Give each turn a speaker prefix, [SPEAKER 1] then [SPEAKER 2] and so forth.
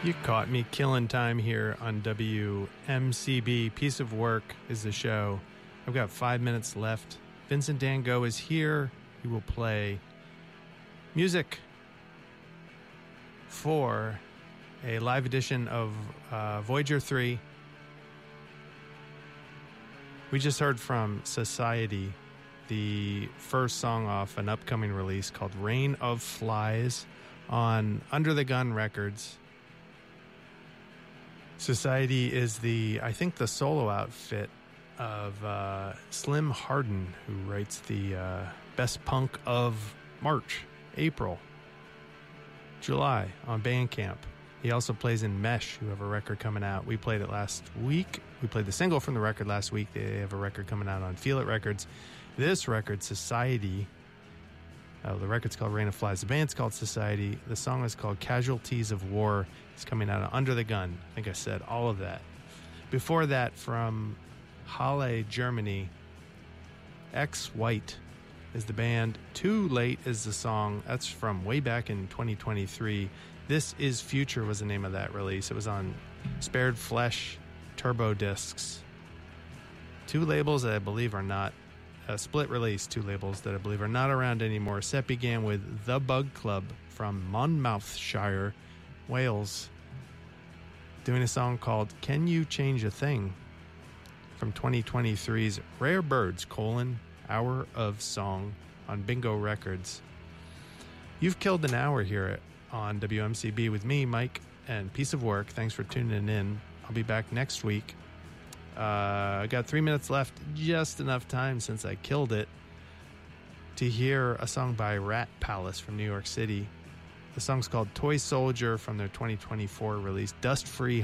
[SPEAKER 1] You caught me killing time here on WMCB. Piece of Work is the show. I've got 5 minutes left. Vincent Van Gogh is here. He will play music for a live edition of Voyager 3. We just heard from Society, the first song off an upcoming release called Rain of Flies on Under the Gun Records. Society is I think the solo outfit of Slim Hardin, who writes the best punk of March, April, July on Bandcamp. He also plays in Mesh, who have a record coming out. We played it last week. We played the single from the record last week. They have a record coming out on Feel It Records. This record, Society, the record's called Rain of Flies. The band's called Society. The song is called Casualties of War. It's coming out of Under the Gun. I think I said all of that. Before that, from Halle, Germany, X-White is the band. Too Late is the song. That's from way back in 2023. This Is Future was the name of that release. It was on Spared Flesh Turbo Discs. Two labels that I believe are not split release, two labels that I believe are not around anymore. Set began with The Bug Club from Monmouthshire, Wales, doing a song called Can You Change a Thing from 2023's Rare Birds, Hour of Song on Bingo Records. You've killed an hour here on WMCB with me, Mike, and Piece of Work. Thanks for tuning in. I'll be back next week. I got 3 minutes left, just enough time since I killed it to hear a song by Rat Palace from New York City. The song's called Toy Soldier from their 2024 release Dust Free